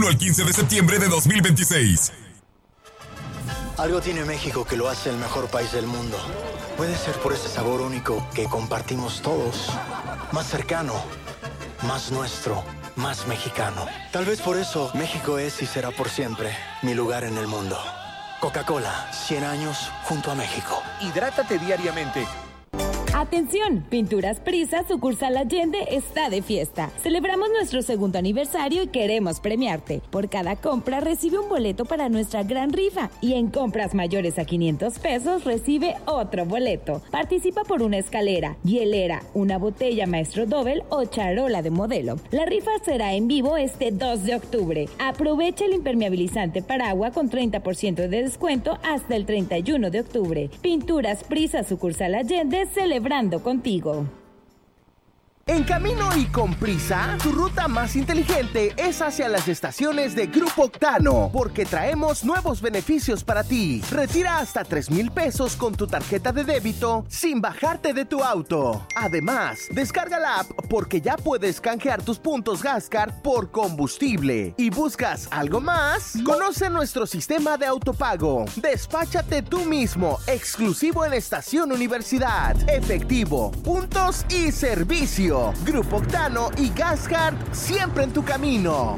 1 al 15 de septiembre de 2026. Algo tiene México que lo hace el mejor país del mundo. Puede ser por ese sabor único que compartimos todos. Más cercano, más nuestro, más mexicano. Tal vez por eso México es y será por siempre mi lugar en el mundo. Coca-Cola, 100 años junto a México. Hidrátate diariamente. Atención, Pinturas Prisa, sucursal Allende, está de fiesta. Celebramos nuestro segundo aniversario y queremos premiarte. Por cada compra recibe un boleto para nuestra gran rifa y en compras mayores a 500 pesos recibe otro boleto. Participa por una escalera, hielera, una botella Maestro Dobel o charola de modelo. La rifa será en vivo este 2 de octubre. Aprovecha el impermeabilizante para agua con 30% de descuento hasta el 31 de octubre. Pinturas Prisa, sucursal Allende, celebrando contigo. En camino y con prisa, tu ruta más inteligente es hacia las estaciones de Grupo Octano, porque traemos nuevos beneficios para ti. Retira hasta 3,000 pesos con tu tarjeta de débito sin bajarte de tu auto. Además, descarga la app porque ya puedes canjear tus puntos Gascard por combustible. ¿Y buscas algo más? Conoce nuestro sistema de autopago. Despáchate tú mismo, exclusivo en Estación Universidad. Efectivo, puntos y servicio. Grupo Octano y Gascard, siempre en tu camino.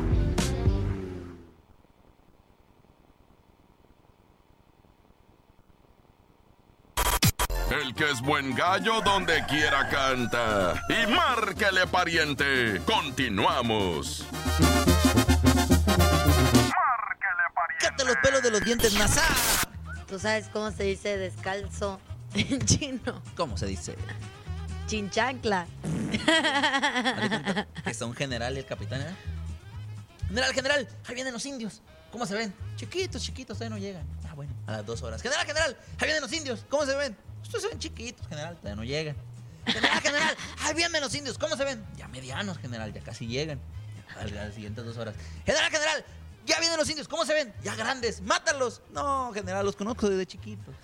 El que es buen gallo donde quiera canta. Y márquele, pariente. Continuamos. Quítate los pelos de los dientes, NASA. ¿Tú sabes cómo se dice descalzo en chino? ¿Cómo se dice? Chinchancla. Que son general y el capitán, ¿eh? General, ahí vienen los indios. ¿Cómo se ven? Chiquitos, todavía no llegan. Ah, bueno, a las 2 horas. General, ahí vienen los indios. ¿Cómo se ven? Ustedes se ven chiquitos, general, todavía no llegan. General, ahí vienen los indios. ¿Cómo se ven? Ya medianos, general, ya casi llegan. A las siguientes 2 horas. General, ya vienen los indios. ¿Cómo se ven? Ya grandes. ¡Mátalos! No, general, los conozco desde chiquitos.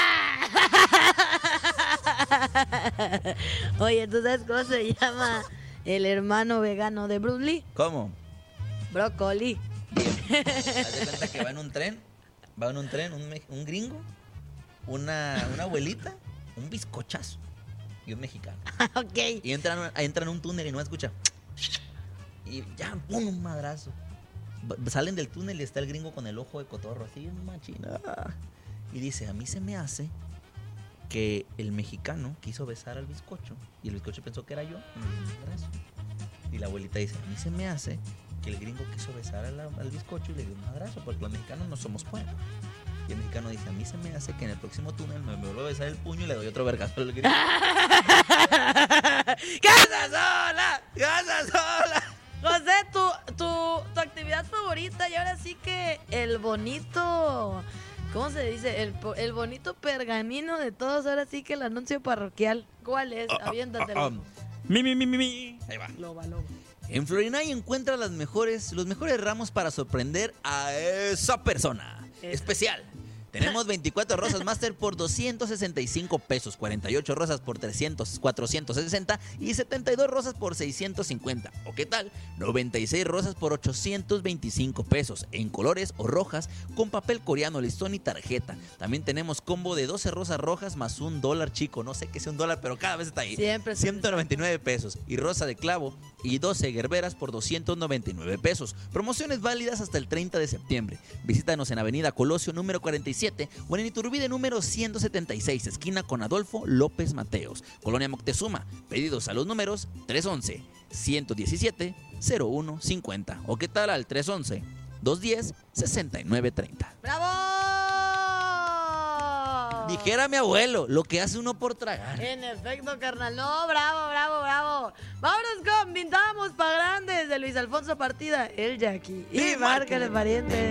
Oye, ¿tú sabes cómo se llama el hermano vegano de Bruce Lee? ¿Cómo? Brócoli. Haz de cuenta que va en un tren, un gringo, una abuelita, un bizcochazo y un mexicano. Ok. Y entran en un túnel y no escucha. Y ya, ¡pum!, un madrazo. Salen del túnel y está el gringo con el ojo de cotorro, así, machina. Y dice, a mí se me hace que el mexicano quiso besar al bizcocho y el bizcocho pensó que era yo. Y la abuelita dice, a mí se me hace que el gringo quiso besar al bizcocho y le dio un madrazo, porque los mexicanos no somos buenos. Y el mexicano dice, a mí se me hace que en el próximo túnel me vuelvo a besar el puño y le doy otro vergazo al gringo. ¡Casa sola! José, tu actividad favorita y ahora sí que el bonito... ¿Cómo se dice? El bonito pergamino de todos, ahora sí que el anuncio parroquial. ¿Cuál es? Aviéntatelo. Mi. Ahí va. Loba. En Florinay encuentra los mejores ramos para sorprender a esa persona especial. Tenemos 24 rosas Master por 265 pesos, 48 rosas por 460 y 72 rosas por 650. ¿O qué tal? 96 rosas por 825 pesos, en colores o rojas, con papel coreano, listón y tarjeta. También tenemos combo de 12 rosas rojas más $1 chico. No sé qué sea $1, pero cada vez está ahí. Siempre. 199 pesos. Y rosa de clavo y 12 gerberas por 299 pesos. Promociones válidas hasta el 30 de septiembre. Visítanos en Avenida Colosio número 47 o en Iturbide número 176, esquina con Adolfo López Mateos, Colonia Moctezuma. Pedidos a los números 311-117-0150 o qué tal al 311-210-6930. ¡Bravo! Dijera mi abuelo, lo que hace uno por tragar. En efecto, carnal. No, bravo. Vámonos con Pintamos pa' Grandes de Luis Alfonso Partida, el Jackie. Y márcale, pariente.